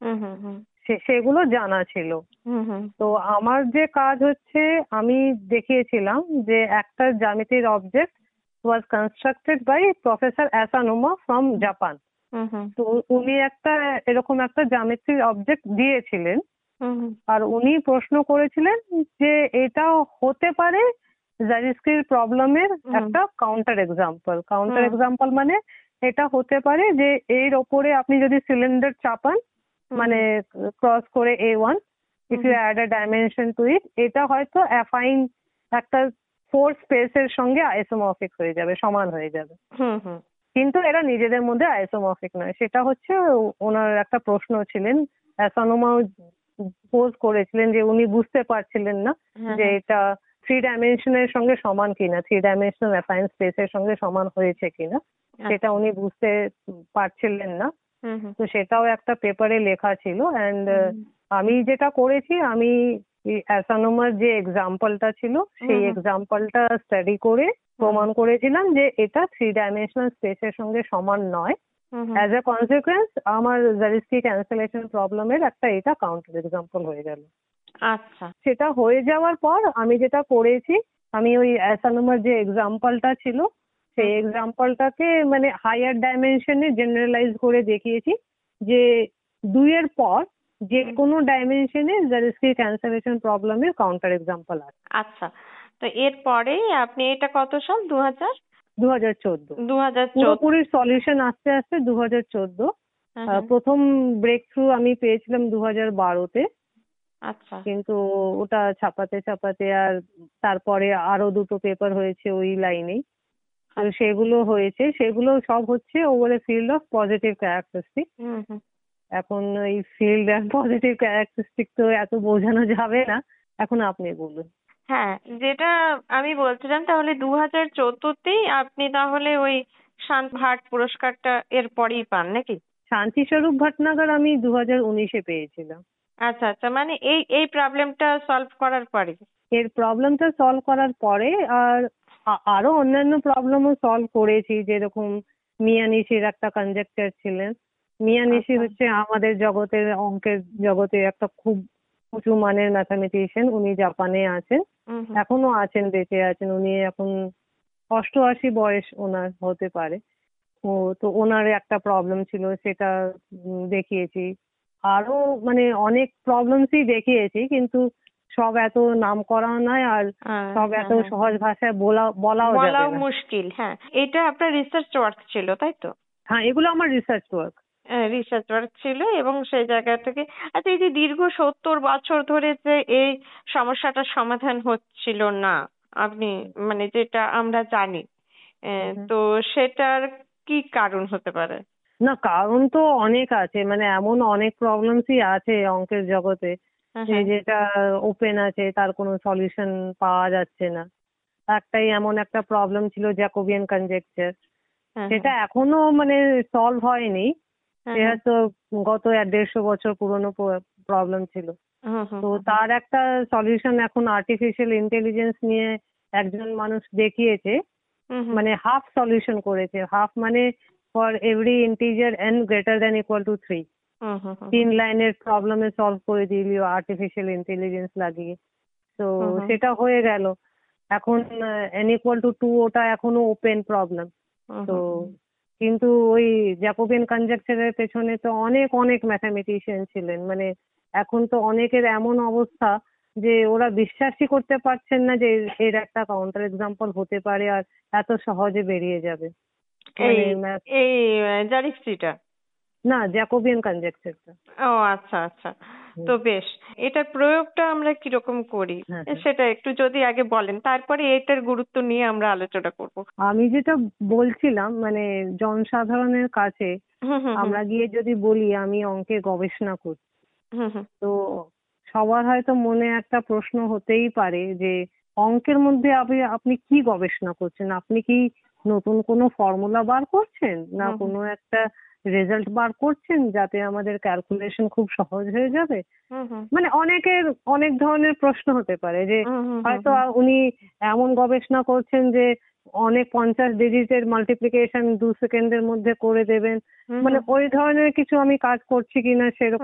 হুম হুম হুম সেগুলো জানা ছিল। হুম হুম তো আমার যে কাজ হচ্ছে, আমি দেখিয়েছিলাম যে একটা জ্যামিতির object was constructed by professor অ্যাসানুমা from Japan. হুম হুম তো উনি একটা এরকম একটা জ্যামিতির অবজেক্ট দিয়েছিলেন, হুম হুম আর উনি প্রশ্ন করেছিলেন যে এটা হতে পারে জারিস্কির প্রবলেমের হুম একটা কাউন্টার এক্সাম্পল। কাউন্টার হুম এক্সাম্পল মানে এটা হতে পারে যে এর ওপরে আপনি যদি সিলিন্ডার চাপান, মানে ক্রস করে A1, if you add a dimension two ইট, এটা হয়তো অ্যাফাইন একটা ফোর স্পেসের সঙ্গে আইসোমরফিক হয়ে যাবে, সমান হয়ে যাবে। হুম হুম কিন্তু এরা নিজেদের মধ্যে আইসোমরফিক নয়। সেটা হচ্ছে ওনার একটা প্রশ্ন ছিলেন, অ্যাসানোমাও পোজ করেছিলেন যে উনি বুঝতে পারছিলেন না হ্যাঁ যে হ্যাঁ এটা থ্রি ডাইমেনশনের সঙ্গে সমান কিনা, থ্রি ডাইমেনশনাল অ্যাফাইন স্পেসের সঙ্গে সমান হয়েছে কিনা, সেটা আচ্ছা উনি বুঝতে পারছিলেন না। হুম হুম তো সেটাও একটা পেপারে লেখা ছিল। অ্যান্ড হুম আমি যেটা করেছি, আমি অ্যাসানোমার যে এক্সাম্পলটা ছিল হুম সেই হুম এক্সাম্পলটা স্টাডি করে হুম প্রমাণ করেছিলাম যে এটা থ্রি ডাইমেনশনাল স্পেসের সঙ্গে সমান নয়। হুম হুম অ্যাজ এ কনসিকুয়েন্স আমার জারিস্কি ক্যান্সেলেশন প্রবলেমের একটা এটা কাউন্টার এক্সাম্পল হয়ে গেল। আচ্ছা সেটা হয়ে যাওয়ার পর আমি যেটা করেছি, আমি ওই অ্যাসানোমার যে এক্সাম্পলটা ছিল হুম সেই এক্সাম্পলটাকে মানে হায়ার ডাইমেনশনে জেনারেলাইজ করে দেখিয়েছি যে দুইয়ের পর যে হুম কোনো ডাইমেনশনে জারিস্কি ক্যান্সেলেশন প্রবলেমের কাউন্টার এক্সাম্পল আছে। আচ্ছা, তো এরপরেই আপনি, এটা কত সাল? 2000? 2014। 2014? পুরোপুরি সলিউশন আস্তে আস্তে 2014। হ্যাঁ হ্যাঁ প্রথম ব্রেক থ্রু আমি পেয়েছিলাম 2012-তে, আচ্ছা কিন্তু ওটা ছাপাতে ছাপাতে আর তারপরে আরো দুটো পেপার হয়েছে ওই লাইনেই। তো আচ্ছা সেগুলো হয়েছে, সেগুলো সব হচ্ছে over a field of positive characteristic. হুম হুম এখন এই ফিল্ড অ্যান্ড পজিটিভ ক্যারেক্টারিস্টিক তো এত বোঝানো যাবে না, এখন আপনি বলুন। হ্যাঁ, যেটা আমি বলছিলাম, তাহলে 2014তেই আপনি তাহলে ওই শান্ত ভাট পুরস্কারটা এর পরেই পান নাকি? শান্তিস্বরূপ ভটনাগর আমি 2019-এ পেয়েছিলাম। আচ্ছা আচ্ছা, মানে এই এই প্রবলেমটা সলভ করার পরে। এর প্রবলেমটা সলভ করার পরে আর আরো অন্যান্য প্রবলেমও সলভ করেছি, যেরকম মিয়ানিশির একটা কনজেক্টর ছিলেন। মিয়ানিশি আচ্ছা হচ্ছে আমাদের জগতের, অঙ্কের জগতে একটা খুব উঁচু মানের ম্যাথামেটিশিয়ান। উনি জাপানে আছেন, হুম হুম এখনো আছেন, বেঁচে আছেন। উনি এখন 88 বয়স ওনার হতে পারে। ও তো ওনার একটা প্রবলেম ছিল, সেটা দেখিয়েছি। আরো মানে অনেক প্রবলেমসই দেখিয়েছি, কিন্তু সব এত নাম করা নয়, আর সব হ্যাঁ এত হ্যাঁ, সহজ ভাষায় বলাও যাবে বলাও না। মুশকিল। হ্যাঁ, এটা আপনার রিসার্চ ওয়ার্ক ছিল তাই তো? হ্যাঁ, এগুলো আমার রিসার্চ ওয়ার্ক। রিসার্চ ওয়ার্ক ছিল এবং সেই জায়গা থেকে, আচ্ছা, এই যে দীর্ঘ 70 বছর ধরে যে এই সমস্যাটার সমাধান হচ্ছিল না, আপনি মানে যেটা আমরা জানি, তো সেটার কি কারণ হতে পারে? না, কারণ তো অনেক আছে, মানে এমন অনেক প্রবলেমসই আছে অঙ্কের জগতে হ্যাঁ যে হ্যাঁ যেটা ওপেন আছে, তার কোনো সলিউশন পাওয়া যাচ্ছে না। একটাই এমন একটা প্রবলেম ছিল, জ্যাকোবিয়ান কনজেকচার। হ্যাঁ সেটা এখনো মানে সলভ হয়নি। হ্যাঁ সেটা হ্যাঁ তো গত 150 বছর পুরনো প্রবলেম ছিল। হ্যাঁ হ্যাঁ তো তার একটা সলিউশন এখন আর্টিফিশিয়াল ইন্টেলিজেন্স নিয়ে একজন মানুষ দেখিয়েছে। হুম হুম মানে হাফ সলিউশন করেছে। হাফ মানে for every integer n greater than equal to 3, হুম হুম হুম 3 লাইনের প্রবলেমে সলভ করে দিল আর্টিফিশিয়াল ইন্টেলিজেন্স লাগিয়ে। তো হুম হুম সেটা হয়ে গেল। এখন n ইকুয়াল টু 2 ওটা এখনো ওপেন প্রবলেম। হুম তো হুম হুম কিন্তু ওই জ্যাকোবিয়ান কনজেকচারের পেছনে তো অনেক অনেক ম্যাথামেটিশিয়ান ছিলেন। মানে এখন তো অনেকের এমন অবস্থা যে ওরা বিশ্বাসই করতে পারছেন না যে এর একটা কাউন্টার এক্সাম্পল হতে পারে আর এত সহজে বেরিয়ে যাবে। এই মানে এই জারিস্ট্রিটা। না, জ্যাকোবিয়ান কনজেকচারটা। ও আচ্ছা আচ্ছা, তো বেশ, এটার প্রয়োগটা আমরা কিরকম করি হ্যাঁ, হ্যাঁ। সেটা একটু যদি আগে বলেন, তারপরে এটার গুরুত্ব নিয়ে আমরা আলোচনা করব। আমি যেটা বলছিলাম, মানে জনসাধারণের কাছে হুম হুম হুম আমরা গিয়ে যদি বলি আমি অঙ্কে গবেষণা করছি, হুম হুম তো সবার হয়তো মনে একটা প্রশ্ন হতেই পারে যে অঙ্কের মধ্যে আপনি আপনি কি গবেষণা করছেন? আপনি কি নতুন কোনো ফর্মুলা বার করছেন, না হুম কোনো একটা রেজাল্ট বার করছেন যাতে আমাদের ক্যালকুলেশন খুব সহজ হয়ে যাবে? হুম হুম মানে অনেকের অনেক ধরনের প্রশ্ন হতে পারে যে হুম হুম হুম হয়তো হুম উনি এমন গবেষণা করছেন যে অনেক 50 ডিজিটের মাল্টিপ্লিকেশন 2 সেকেন্ডের মধ্যে করে দেবেন। হুম মানে হুম ওই ধরনের কিছু আমি কাজ করছি কিনা সেরকম